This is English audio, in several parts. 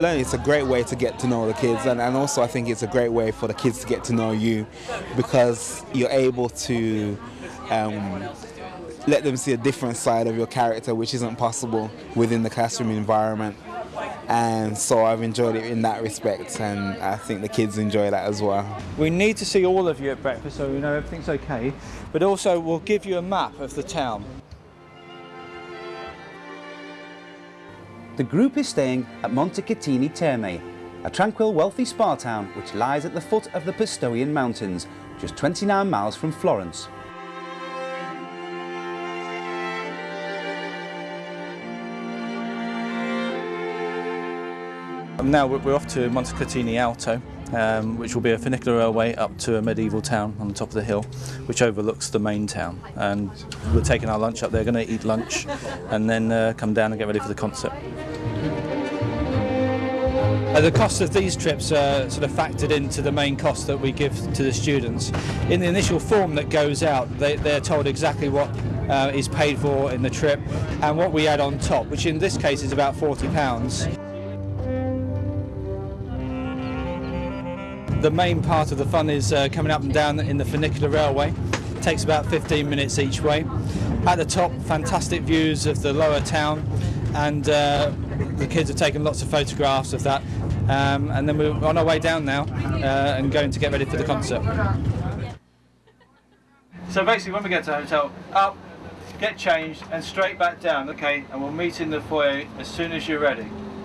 It's a great way to get to know the kids, and also I think it's a great way for the kids to get to know you, because you're able to let them see a different side of your character which isn't possible within the classroom environment. And so I've enjoyed it in that respect, and I think the kids enjoy that as well. We need to see all of you at breakfast so we know everything's okay, but also we'll give you a map of the town. The group is staying at Montecatini Terme, a tranquil, wealthy spa town which lies at the foot of the Pistoian Mountains, just 29 miles from Florence. Now we're off to Montecatini Alto, which will be a funicular railway up to a medieval town on the top of the hill, which overlooks the main town. And we're taking our lunch up there, going to eat lunch, and then come down and get ready for the concert. The cost of these trips are sort of factored into the main cost that we give to the students. In the initial form that goes out, they're told exactly what is paid for in the trip and what we add on top, which in this case is about £40. The main part of the fun is coming up and down in the funicular railway. It takes about 15 minutes each way. At the top, fantastic views of the lower town, and the kids have taken lots of photographs of that. And then we're on our way down now and going to get ready for the concert. So basically when we get to the hotel, up, get changed and straight back down, okay, and we'll meet in the foyer as soon as you're ready.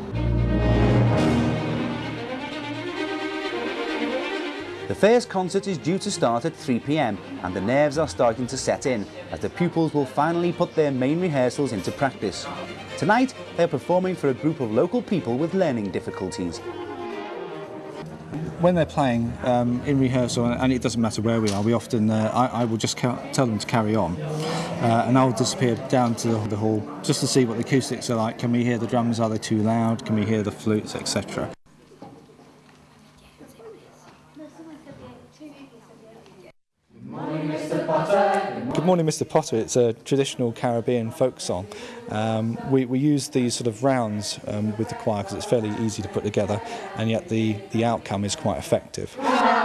The first concert is due to start at 3 p.m. and the nerves are starting to set in as the pupils will finally put their main rehearsals into practice. Tonight they are performing for a group of local people with learning difficulties. When they're playing in rehearsal, and it doesn't matter where we are, we often, I will just tell them to carry on, and I'll disappear down to the hall just to see what the acoustics are like. Can we hear the drums? Are they too loud? Can we hear the flutes, etc.? Good morning, Mr. Potter. It's a traditional Caribbean folk song. We use these sort of rounds with the choir because it's fairly easy to put together, and yet the outcome is quite effective.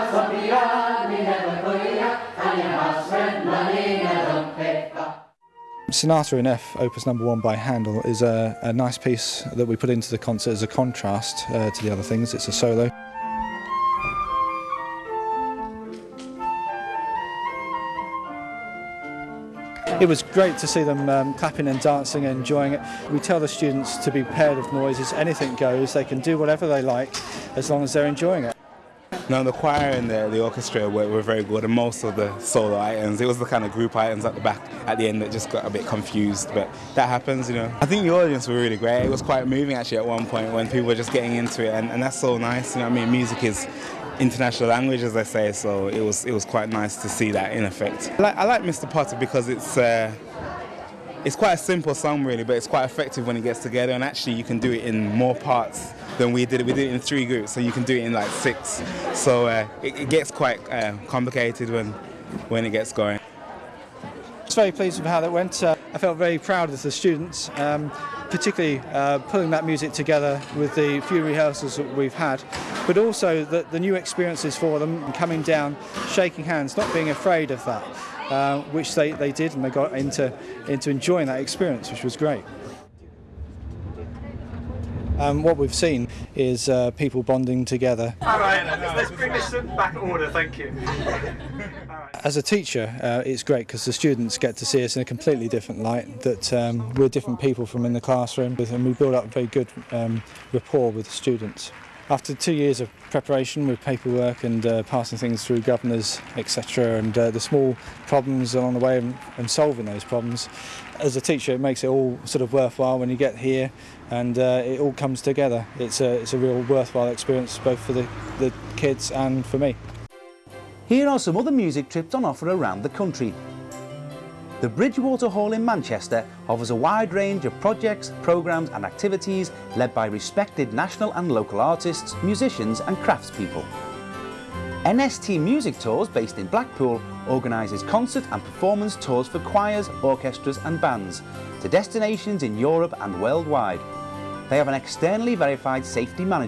Sonata in F, Opus No. 1 by Handel, is a nice piece that we put into the concert as a contrast to the other things. It's a solo. It was great to see them clapping and dancing and enjoying it. We tell the students to be prepared of noises, anything goes, they can do whatever they like as long as they're enjoying it. No, the choir and the orchestra were very good, and most of the solo items, it was the kind of group items at the back at the end that just got a bit confused, but that happens, you know. I think the audience were really great. It was quite moving actually at one point when people were just getting into it, and that's so nice, you know what I mean? Music is international language, as they say, so it was quite nice to see that in effect. I like Mr. Potter because it's quite a simple song really, but it's quite effective when it gets together, and actually you can do it in more parts than we did. We did it in 3 groups, so you can do it in like 6. So it gets quite complicated when it gets going. I was very pleased with how that went. I felt very proud of the students, particularly pulling that music together with the few rehearsals that we've had, but also the new experiences for them, coming down, shaking hands, not being afraid of that, which they did, and they got into enjoying that experience, which was great. What we've seen is people bonding together. All right, let's bring this back in order, thank you. As a teacher, it's great because the students get to see us in a completely different light, that we're different people from in the classroom, and we build up a very good rapport with the students. After 2 years of preparation with paperwork and passing things through governors, etc., and the small problems along the way and solving those problems, as a teacher it makes it all sort of worthwhile when you get here and it all comes together. It's a real worthwhile experience both for the kids and for me. Here are some other music trips on offer around the country. The Bridgewater Hall in Manchester offers a wide range of projects, programmes and activities led by respected national and local artists, musicians and craftspeople. NST Music Tours, based in Blackpool, organises concert and performance tours for choirs, orchestras and bands to destinations in Europe and worldwide. They have an externally verified safety management